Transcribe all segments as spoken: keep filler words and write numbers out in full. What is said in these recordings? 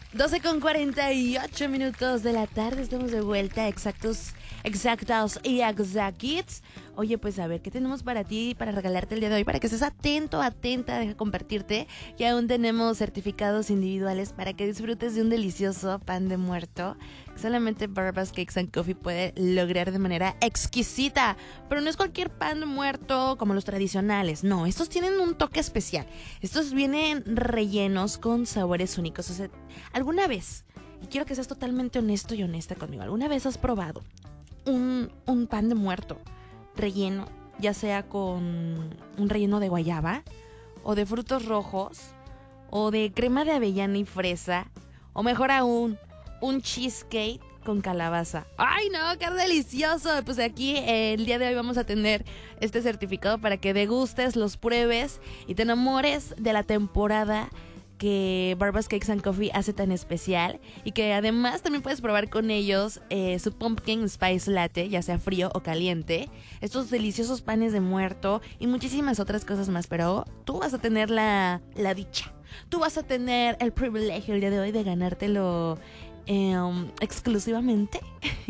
doce con cuarenta y ocho minutos de la tarde, estamos de vuelta, exactos, exactos y exacits. Oye, pues a ver, ¿qué tenemos para ti, para regalarte el día de hoy? Para que estés atento, atenta, deja compartirte que aún tenemos certificados individuales para que disfrutes de un delicioso pan de muerto que solamente Barbas Cakes and Coffee puede lograr de manera exquisita. Pero no es cualquier pan de muerto como los tradicionales, no, estos tienen un toque especial. Estos vienen rellenos con sabores únicos. O sea, ¿alguna vez, y quiero que seas totalmente honesto y honesta conmigo, ¿alguna vez has probado un, un pan de muerto relleno, ya sea con un relleno de guayaba, o de frutos rojos, o de crema de avellana y fresa, o mejor aún, un cheesecake con calabaza? ¡Ay, no! ¡Qué delicioso! Pues aquí eh, el día de hoy vamos a tener este certificado para que degustes, los pruebes y te enamores de la temporada que Barbas Cakes and Coffee hace tan especial, y que además también puedes probar con ellos eh, su Pumpkin Spice Latte, ya sea frío o caliente, estos deliciosos panes de muerto y muchísimas otras cosas más. Pero tú vas a tener la, la dicha, tú vas a tener el privilegio el día de hoy de ganártelo eh, um, exclusivamente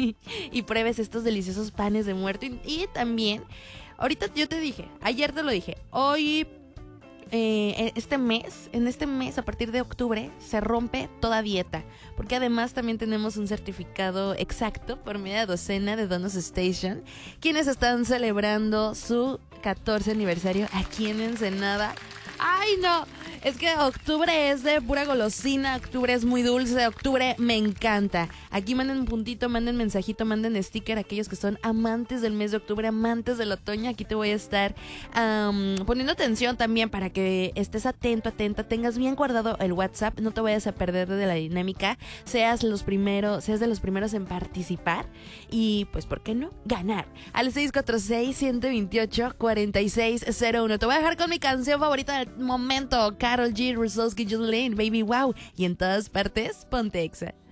y pruebes estos deliciosos panes de muerto. Y, y también, ahorita yo te dije, ayer te lo dije, hoy Eh, este mes, en este mes, a partir de octubre, se rompe toda dieta, porque además también tenemos un certificado exacto por media docena de Donuts Station, quienes están celebrando su catorce aniversario aquí en Ensenada. ¡Ay, no! Es que octubre es de pura golosina, octubre es muy dulce, octubre me encanta. Aquí manden un puntito, manden mensajito, manden sticker, aquellos que son amantes del mes de octubre, amantes del otoño. Aquí te voy a estar um, poniendo atención también para que estés atento, atenta, tengas bien guardado el WhatsApp, no te vayas a perder de la dinámica, seas los primeros, seas de los primeros en participar y pues, ¿por qué no? Ganar al seis cuatro seis, uno dos ocho, cuatro seis cero uno. Te voy a dejar con mi canción favorita del momento, Karol G, Rusowski, Julian, Baby Wow, y en todas partes, ponte Exa.